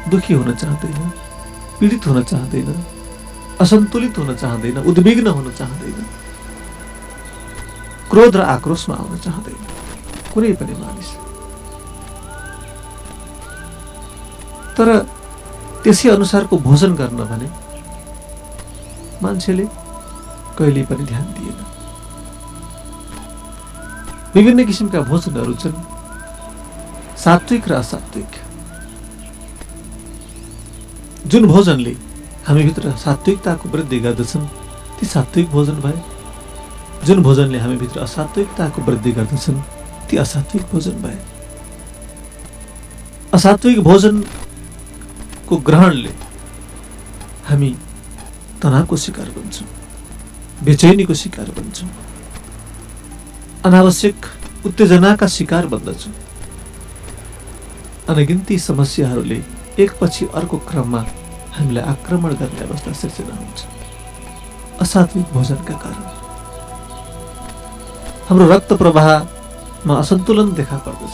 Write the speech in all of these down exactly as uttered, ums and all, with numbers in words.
दुखी हुन चाहदैन, पीडित हुन चाहदैन, असन्तुलित हुन चाहदैन, उद्विग्न हुन चाहदैन, क्रोध र आक्रोशमा आउन चाहदैन कुनै पनि मानिस। तर त्यसै अनुसारको भोजन गर्न भने मान्छेले कहिल्यै पनि ध्यान दिएन। विभिन्न किसिमका भोजनहरू छन्, सात्विक र असात्विक। जुन भोजनले हामीभित्र सात्विकताको वृद्धि गर्दछन् ती सात्विक भोजन भए, जुन भोजनले हामीभित्र असात्विकताको वृद्धि गर्दछन् ती असात्विक भोजन भए। असात्विक भोजनको ग्रहणले हामी तनावको शिकार बन्छौँ, बेचैनीको शिकार बन्छौँ, अनावश्यक उत्तेजनाका शिकार बन्दछौँ। अनगिन्ती समस्याहरूले एकपछि अर्को क्रममा हामीलाई आक्रमण गर्ने अवस्था सिर्जना हुन्छ असात्विक भोजनका कारण। हाम्रो रक्त प्रवाहमा असन्तुलन देखा पर्दछ,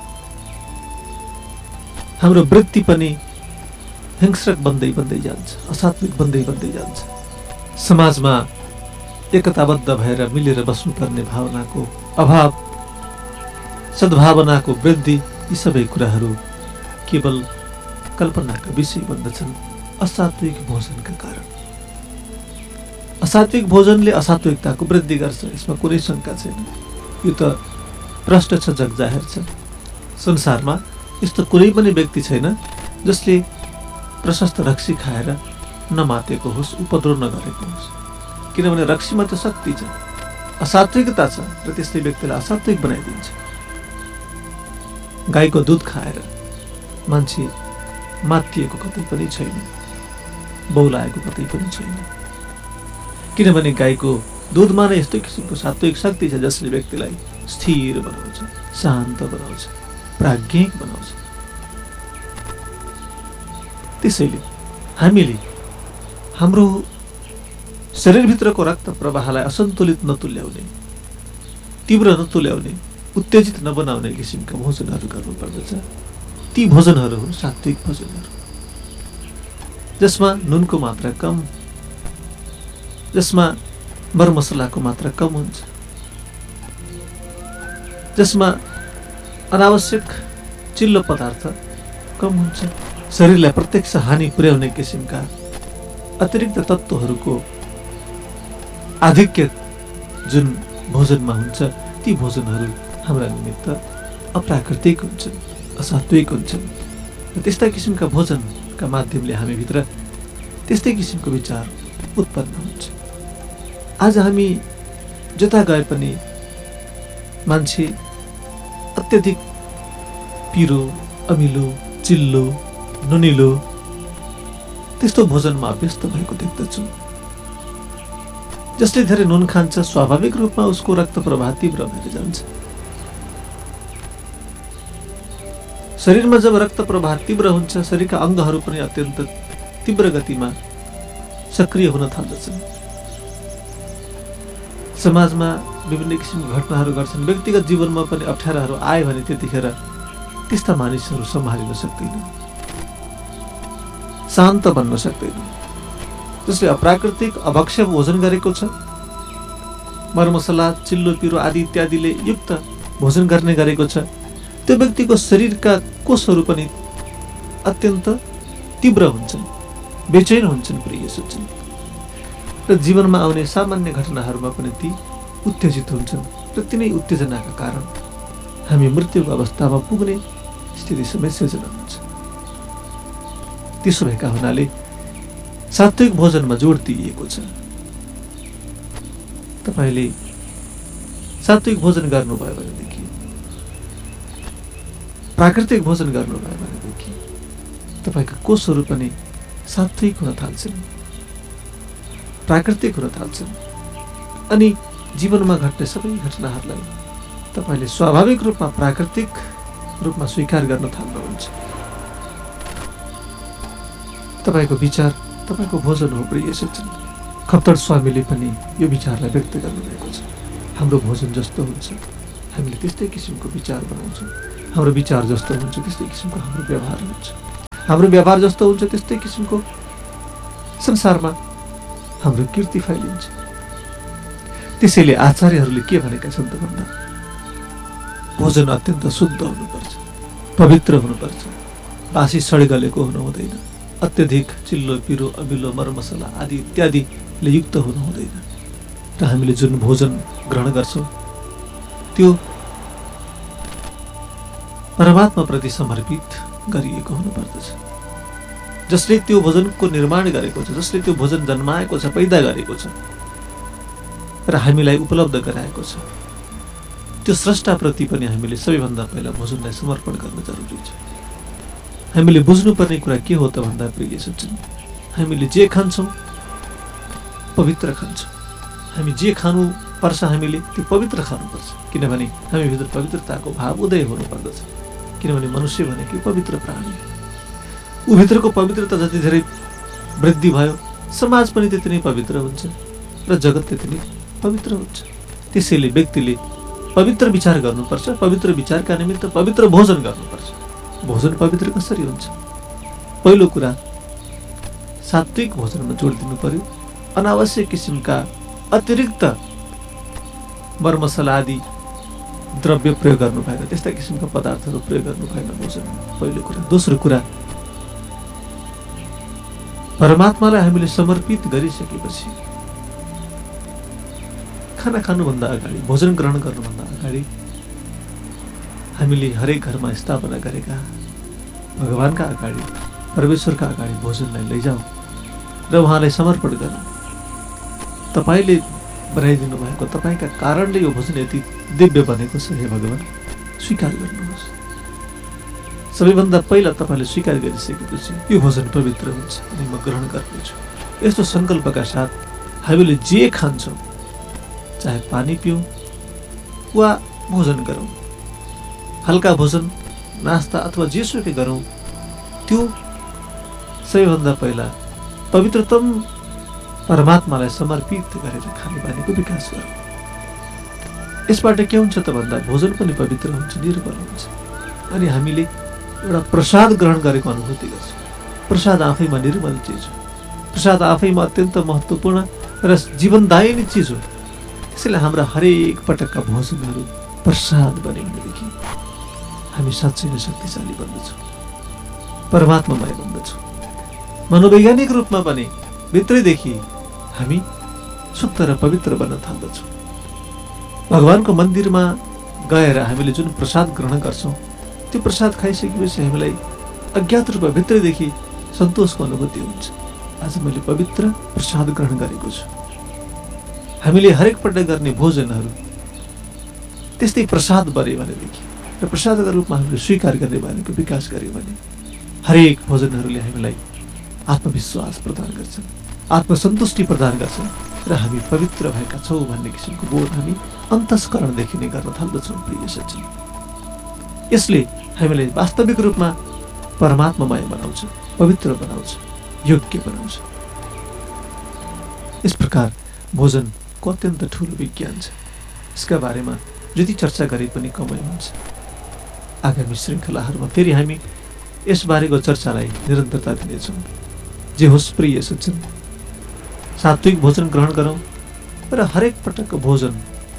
हाम्रो वृत्ति पनि हिंस्रक बन्दै बन्दै जान्छ, असात्विक बन्दै बन्दै जान्छ। समाजमा एकताबद्ध भएर मिलेर बस्नुपर्ने भावनाको अभाव, सद्भावनाको वृद्धि, यी सबै कुराहरू केवल कल्पनाका विषय बन्दछन् असात्विक भोजनका कारण। असात्विक भोजनले असात्विकताको वृद्धि गर्छ, यसमा कुनै शङ्का छैन। यो त प्रष्ट छ, जगजाहेर छ। संसारमा यस्तो कुनै पनि व्यक्ति छैन जसले प्रशस्त रक्सी खाएर नमातेको होस्, उपद्रव नगरेको होस्। किनभने रक्सीमा त शक्ति छ, असात्विकता छ र त्यसले व्यक्तिलाई असात्विक बनाइदिन्छ। गाईको दुध खाएर मान्छे मातिएको कतै पनि छैन, बौलाएको कतै पनि छैन। किनभने गाईको दुधमा नै यस्तो किसिमको सात्विक शक्ति छ जसले व्यक्तिलाई स्थिर बनाउँछ, शान्त बनाउँछ, प्राज्ञिक बनाउँछ। त्यसैले हामीले हाम्रो शरीरभित्रको रक्त प्रवाहलाई असन्तुलित नतुल्याउने, तीव्र नतुल्याउने, उत्तेजित नबनाउने किसिमका भोजनहरू गर्नुपर्दछ। ती भोजनहरू हुन् सात्विक भोजनहरू, जसमा नुनको मात्रा कम, जसमा मरमसलाको मात्रा कम हुन्छ, जसमा अनावश्यक चिल्लो पदार्थ कम हुन्छ, शरीरलाई प्रत्यक्ष हानि पुर्याउने किसिमका अतिरिक्त तत्त्वहरूको आधिक्य जुन भोजनमा हुन्छ ती भोजनहरू हाम्रा निमित्त अप्राकृतिक हुन्छन्, असात्विक हुन्छन्। र त्यस्ता किसिमका भोजनका माध्यमले हामीभित्र त्यस्तै किसिमको विचार उत्पन्न हुन्छ। आज हामी जता गए पनि मान्छे अत्यधिक पिरो, अमिलो, चिल्लो, नुनिलो त्यस्तो भोजनमा अभ्यस्त भएको देख्दछु। जसले धेरै नुन खान्छ स्वाभाविक रूपमा उसको रक्त प्रवाह तीव्र भएर जान्छ। शरीरमा जब रक्त प्रवाह तीव्र हुन्छ, शरीरका अङ्गहरू पनि अत्यन्त तीव्र गतिमा सक्रिय हुन थाल्दछन्। समाजमा विभिन्न किसिमका घटनाहरू गर्छन्, व्यक्तिगत जीवनमा पनि अप्ठ्याराहरू आए भने त्यतिखेर त्यस्ता मानिसहरू सम्हालिन सक्दैन, शान्त बन्न सक्दैन। जसले अप्राकृतिक अभक्ष्य भोजन गरेको छ, मरमसला, चिल्लो पिरो आदि इत्यादिले युक्त भोजन गर्ने गरेको छ, त्यो व्यक्तिको शरीरका कोषहरू पनि अत्यन्त तीव्र हुन्छन्, बेचैन हुन्छन्, प्रिय सोच्छन् र जीवनमा आउने सामान्य घटनाहरूमा पनि ती उत्तेजित हुन्छन् र तिनै उत्तेजनाका कारण हामी मृत्युको अवस्थामा पुग्ने स्थिति समेत सिर्जना हुन्छ। त्यसो भएका हुनाले सात्विक भोजनमा जोड दिइएको छ। तपाईले सात्विक भोजन गर्नुभयो भनेदेखि, प्राकृतिक भोजन गर्नुभयो भनेदेखि तपाईका कोषहरू पनि सात्विक हुन थाल्छन्, प्राकृतिक हुन थाल्छन् अनि जीवनमा घट्ने सबै घटनाहरूलाई तपाईले स्वाभाविक रूपमा प्राकृतिक रूपमा स्वीकार गर्न थाल्नुहुन्छ। तपाईको विचार तपाईको भोजन हो, प्रिय सज्जन। खप्तर स्वामीले पनि यो विचारलाई व्यक्त गर्नुभएको छ। हाम्रो भोजन जस्तो हुन्छ हामीले त्यस्तै किसिमको विचार बनाउँछौँ, हाम्रो विचार जस्तो हुन्छ त्यस्तै किसिमको हाम्रो व्यवहार हुन्छ। हाम्रो व्यवहार जस्तो हुन्छ त्यस्तै किसिमको संसारमा हाम्रो कीर्ति फैलिन्छ। त्यसैले आचार्यहरूले के भनेका छन् त भन्दा भोजन अत्यन्त शुद्ध हुनुपर्छ, पवित्र हुनुपर्छ, बासी सडगलेको हुनु हुँदैन, अत्यधिक चिल्लो पिरो अमिलो मरमसला आदि इत्यादिले युक्त हुनु हुँदैन। र हामीले जुन भोजन ग्रहण गर्छौँ त्यो परमात्माप्रति समर्पित गरिएको हुनुपर्दछ। जसले त्यो भोजनको निर्माण गरेको छ, जसले त्यो भोजन जन्माएको छ, पैदा गरेको छ र हामीलाई उपलब्ध गराएको छ, त्यो स्रष्टाप्रति पनि हामीले सबैभन्दा पहिला भोजनलाई समर्पण गर्न जरुरी छ। हामीले बुझ्नुपर्ने कुरा के हो त भन्दा प्रिय सज्जन, हामीले जे खान्छौँ पवित्र खान्छौँ। हामी जे खानु पर्छ हामीले त्यो पवित्र खानुपर्छ, किनभने हामीभित्र पवित्रताको भाव उदय हुनुपर्दछ। किनभने मनुष्य भनेको पवित्र प्राणी, ऊभित्रको पवित्रता जति धेरै वृद्धि भयो समाज पनि त्यति नै पवित्र हुन्छ र जगत त्यति नै पवित्र हुन्छ। त्यसैले व्यक्तिले पवित्र विचार गर्नुपर्छ, पवित्र विचारका निमित्त पवित्र भोजन गर्नुपर्छ। भोजन पवित्र कसरी हुन्छ? पहिलो कुरा सात्विक भोजनमा जोड दिनु पर्यो। अनावश्यक किसिमका अतिरिक्त मरमसला आदि द्रव्य प्रयोग गर्नु भएन, त्यस्ता किसिमका पदार्थहरू प्रयोग गर्नु भएन भोजन, पहिलो कुरा। दोस्रो कुरा परमात्मालाई हामीले समर्पित गरिसकेपछि खाना खानुभन्दा अगाडि, भोजन ग्रहण गर्नुभन्दा अगाडि हामीले हरेक घरमा स्थापना गरेका भगवानका अगाडि, परमेश्वरका अगाडि भोजनलाई लैजाऊ र उहाँलाई समर्पण गर्नु। तपाईँले बनाइदिनु भएको, तपाईँका कारणले यो भोजन यति दिव्य बनेको छ, हे भगवान स्वीकार गर्नुहोस्। सबैभन्दा पहिला तपाईँले स्वीकार गरिसकेपछि यो भोजन पवित्र हुन्छ अनि म ग्रहण गर्नेछु। यस्तो सङ्कल्पका साथ हामीले जे खान्छौँ, चाहे पानी पिउँ वा भोजन गरौँ, हल्का भोजन नास्ता अथवा जेसुकै गरौँ, त्यो सबैभन्दा पहिला पवित्रतम परमात्मालाई समर्पित गरेर खाने बानीको विकास गरौँ। यसबाट के हुन्छ त भन्दा भोजन पनि पवित्र हुन्छ, निर्मल हुन्छ अनि हामीले एउटा प्रसाद ग्रहण गरेको अनुभूति गर्छौँ। प्रसाद आफैमा निर्मल चिज हो, प्रसाद आफैमा अत्यन्त महत्त्वपूर्ण र जीवनदायिनी चिज हो। त्यसैले हाम्रा हरेक पटकका भोजनहरू प्रसाद बने भनेदेखि हामी साँच्चै नै शक्तिशाली बन्दछौँ, परमात्मामय बन्दछौँ। मनोवैज्ञानिक रूपमा पनि भित्रैदेखि हामी शुद्ध र पवित्र बन्न थाल्दछौँ। भगवानको मन्दिरमा गएर हामीले जुन प्रसाद ग्रहण गर्छौँ त्यो प्रसाद खाइसकेपछि हामीलाई अज्ञात रूपमा भित्रैदेखि सन्तोषको अनुभूति हुन्छ। आज मैले पवित्र प्रसाद ग्रहण गरेको छु। हामीले हरेक पल्ट गर्ने भोजनहरू त्यस्तै प्रसाद बने भनेदेखि र प्रसादका रूपमा हामीले स्वीकार गर्ने भनेको विकास गर्यो भने हरेक भोजनहरूले हामीलाई आत्मविश्वास प्रदान गर्छन्, आत्मसन्तुष्टि प्रदान गर्छन् र हामी पवित्र भएका छौँ भन्ने किसिमको बोध हामी अन्तस्करणदेखि नै गर्न थाल्दछौँ। प्रिय सज्जन, यसले हामीलाई वास्तविक रूपमा परमात्मामय बनाउँछ, पवित्र बनाउँछ, योग्य बनाउँछ। यस प्रकार भोजनको अत्यन्त ठुलो विज्ञान छ। यसका बारेमा जति चर्चा गरे पनि कमै हुन्छ। आगामी श्रृङ्खलाहरूमा फेरि हामी यसबारेको चर्चालाई निरन्तरता दिनेछौँ। जे होस् प्रिय सज्जन, सात्विक भोजन ग्रहण गरौँ र हरेक पटकको भोजन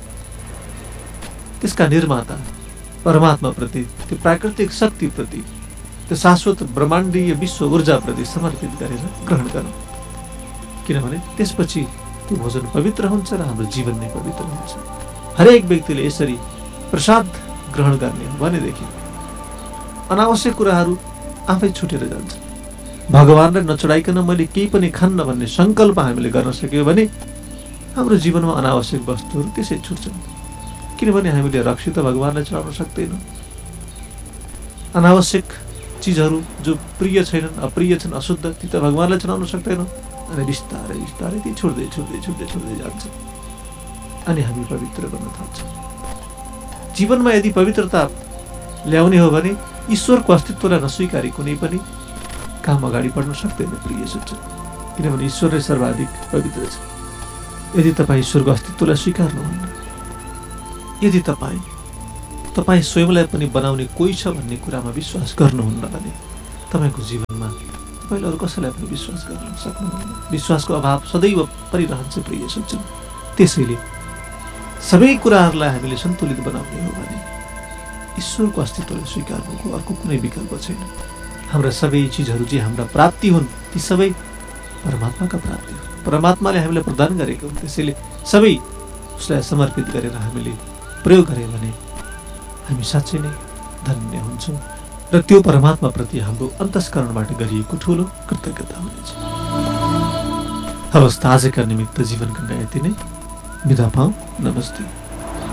त्यसका निर्माता परमात्माप्रति, त्यो प्राकृतिक शक्तिप्रति, त्यो शाश्वत ब्रह्माण्डीय विश्व ऊर्जाप्रति समर्पित गरेर ग्रहण गरौँ। किनभने त्यसपछि त्यो भोजन पवित्र हुन्छ र हाम्रो जीवन नै पवित्र हुन्छ। हरेक व्यक्तिले यसरी प्रसाद ग्रहण गर्ने हो भनेदेखि अनावश्यक कुराहरू आफै छुटेर जान्छ। भगवानलाई नचढाइकन मैले केही पनि खान्न भन्ने सङ्कल्प हामीले गर्न सक्यौँ भने हाम्रो जीवनमा अनावश्यक वस्तुहरू त्यसै छुट्छन्। किनभने हामीले रक्सी त भगवानलाई चढाउन सक्दैनौँ। अनावश्यक चिजहरू जो प्रिय छैनन्, अप्रिय छन्, अशुद्ध, ती त भगवानलाई चढाउन सक्दैनौँ। अनि बिस्तारै बिस्तारै ती छुट्दै छुट्दै छुट्दै छुट्दै जान्छ अनि हामी पवित्र बन्न थाल्छौँ। जीवनमा यदि पवित्रता ल्याउने हो भने ईश्वरको अस्तित्वलाई नस्वीकारी कुनै पनि काम अगाडि बढ्न सक्दैन प्रिय सज्जन, किनभने ईश्वर नै सर्वाधिक पवित्र छ। यदि तपाईँ ईश्वरको अस्तित्वलाई स्वीकार्नुहुन्न, यदि तपाईँ तपाईँ स्वयंलाई पनि बनाउने कोही छ भन्ने कुरामा विश्वास गर्नुहुन्न भने तपाईँको जीवनमा तपाईँले अरू कसैलाई पनि विश्वास गर्न सक्नुहुन्न। विश्वासको अभाव सदैव परिरहन्छ प्रिय सज्जन। त्यसैले सबै कुराहरूलाई हामीले सन्तुलित बनाउने हो भने ईश्वरको अस्तित्वलाई स्वीकार्नुको अर्को कुनै विकल्प छैन। हाम्रा सबै चिजहरू जे हाम्रा प्राप्ति हुन् ती सबै परमात्माका प्राप्ति हुन्, परमात्माले हामीलाई प्रदान गरेको हुन्। त्यसैले सबै उसलाई समर्पित गरेर हामीले प्रयोग गऱ्यौँ भने हामी साँच्चै नै धन्य हुन्छौँ र त्यो परमात्माप्रति हाम्रो अन्तस्करणबाट गरिएको ठुलो कृतज्ञता हुनेछ। हवस्, आजका निमित्त जीवन कन्या यति नै। बिदा पाऊँ। नमस्ते।